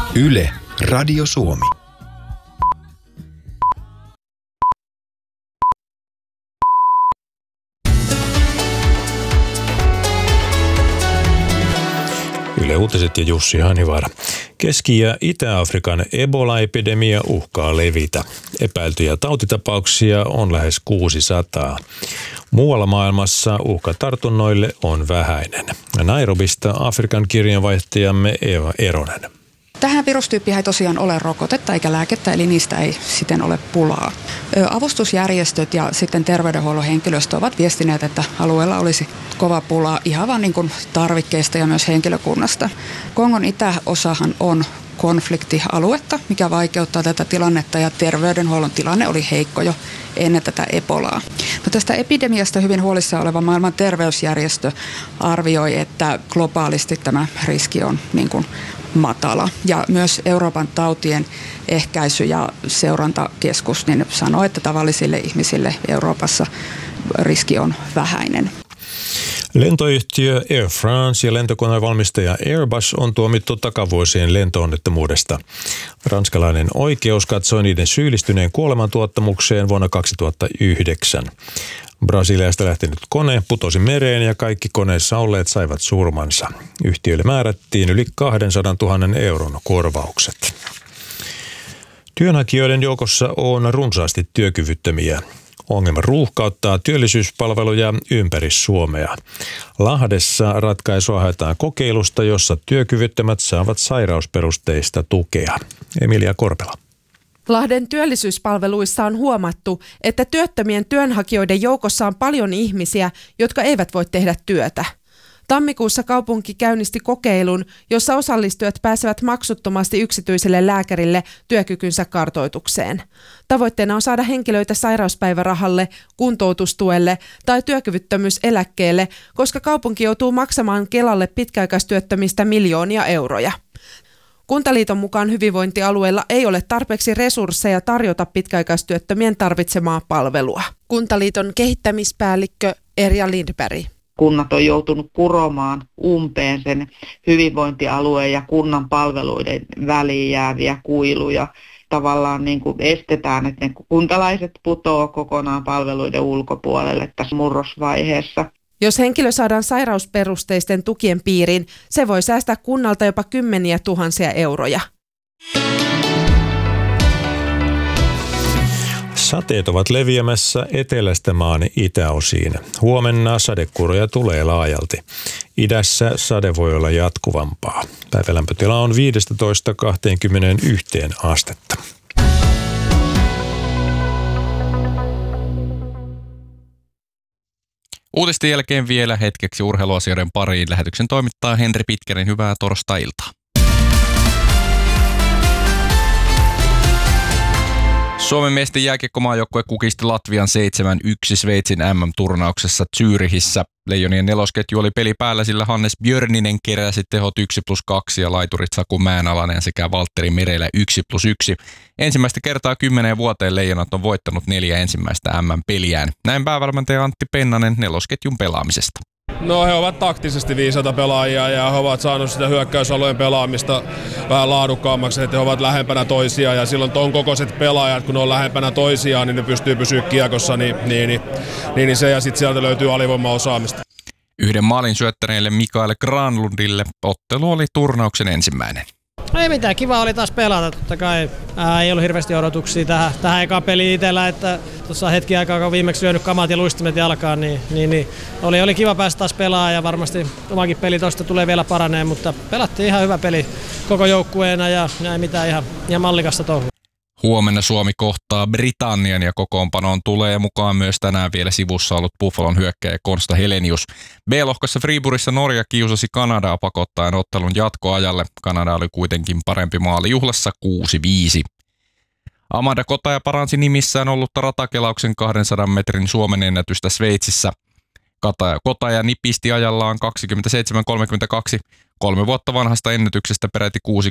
Yle, Radio Suomi. Yle Uutiset ja Jussi Hanivaara. Keski- ja Itä-Afrikan Ebola-epidemia uhkaa levitä. Epäiltyjä tautitapauksia on lähes 600. Muualla maailmassa uhka tartunnoille on vähäinen. Nairobista Afrikan kirjanvaihtajamme Eva Eronen. Tähän virustyyppiin ei tosiaan ole rokotetta eikä lääkettä, eli niistä ei siten ole pulaa. Avustusjärjestöt ja sitten terveydenhuollon henkilöstö ovat viestineet, että alueella olisi kova pula ihan vaan niin kuin tarvikkeista ja myös henkilökunnasta. Kongon itäosahan on konfliktialuetta, mikä vaikeuttaa tätä tilannetta, ja terveydenhuollon tilanne oli heikko jo ennen tätä Ebolaa. No, tästä epidemiasta hyvin huolissaan oleva maailman terveysjärjestö arvioi, että globaalisti tämä riski on niin kuin matala. Ja myös Euroopan tautien ehkäisy- ja seurantakeskus niin sanoo, että tavallisille ihmisille Euroopassa riski on vähäinen. Lentoyhtiö Air France ja lentokonevalmistaja Airbus on tuomittu takavuosien lentoonnettomuudesta. Ranskalainen oikeus katsoi niiden syyllistyneen kuolemantuottamukseen vuonna 2009. Brasiliasta lähtenyt kone putosi mereen ja kaikki koneessa olleet saivat surmansa. Yhtiöille määrättiin yli 200 000 euron korvaukset. Työnhakijoiden joukossa on runsaasti työkyvyttömiä. Ongelma ruuhkauttaa työllisyyspalveluja ympäri Suomea. Lahdessa ratkaisua haetaan kokeilusta, jossa työkyvyttömät saavat sairausperusteista tukea. Emilia Korpela. Lahden työllisyyspalveluissa on huomattu, että työttömien työnhakijoiden joukossa on paljon ihmisiä, jotka eivät voi tehdä työtä. Tammikuussa kaupunki käynnisti kokeilun, jossa osallistujat pääsevät maksuttomasti yksityiselle lääkärille työkykynsä kartoitukseen. Tavoitteena on saada henkilöitä sairauspäivärahalle, kuntoutustuelle tai työkyvyttömyyseläkkeelle, koska kaupunki joutuu maksamaan Kelalle pitkäaikaistyöttömistä miljoonia euroja. Kuntaliiton mukaan hyvinvointialueilla ei ole tarpeeksi resursseja tarjota pitkäaikaistyöttömien tarvitsemaa palvelua. Kuntaliiton kehittämispäällikkö Erja Lindberg. Kunnat on joutunut kuromaan umpeen sen hyvinvointialueen ja kunnan palveluiden väliin jääviä kuiluja. Tavallaan niin kuin estetään, että ne kuntalaiset putoaa kokonaan palveluiden ulkopuolelle tässä murrosvaiheessa. Jos henkilö saadaan sairausperusteisten tukien piiriin, se voi säästää kunnalta jopa 10 000 euroja. Sateet ovat leviämässä etelästä maan itäosiin. Huomenna sadekuuroja tulee laajalti. Idässä sade voi olla jatkuvampaa. Päivälämpötila on 15–21 astetta. Uutisten jälkeen vielä hetkeksi urheiluasioiden pariin. Lähetyksen toimittaa Henri Pitkänen. Hyvää torstai-iltaa. Suomen miesten jääkiekkomaajoukkue kukisti Latvian 7-1 Sveitsin MM-turnauksessa Zürichissä. Leijonien nelosketju oli peli päällä, sillä Hannes Björninen keräsi tehot 1+2 ja laiturit Saku Mäenalainen sekä Valtteri Merelä 1+1. Ensimmäistä kertaa 10 vuoteen Leijonat on voittanut 4 ensimmäistä MM-peliään. Näin päävalmentaja Antti Pennanen nelosketjun pelaamisesta. No, he ovat taktisesti viisaita pelaajia ja he ovat saaneet sitä hyökkäysalueen pelaamista vähän laadukkaammaksi, että he ovat lähempänä toisiaan ja silloin ton kokoiset pelaajat, kun ne on lähempänä toisiaan, niin ne pystyy pysyä kiekossa, niin se ja sitten sieltä löytyy alivoimaosaamista. Yhden maalin syöttäneelle Mikael Granlundille ottelu oli turnauksen ensimmäinen. Ei mitään, kiva oli taas pelata, totta kai ei ollut hirveästi odotuksia tähän ekaan peliin itsellä, että tuossa hetki aikaa, kun viimeksi lyönyt kamat ja luistimet jalkaan, niin oli kiva päästä taas pelaamaan ja varmasti omakin peli tuosta tulee vielä paraneen, mutta pelattiin ihan hyvä peli koko joukkueena ja ei mitään ihan mallikasta touhua. Huomenna Suomi kohtaa Britannian ja kokoonpanoon tulee mukaan myös tänään vielä sivussa ollut Buffalon hyökkääjä Konsta Helenius. B-lohkossa Friburissa Norja kiusasi Kanadaa pakottaen ottelun jatkoajalle. Kanada oli kuitenkin parempi maali juhlassa 6-5. Amanda Kotaja paransi nimissään ollutta ratakelauksen 200 metrin Suomen ennätystä Sveitsissä. Kotaja nipisti ajallaan 27.32, 3 vuotta vanhasta ennätyksestä peräti 6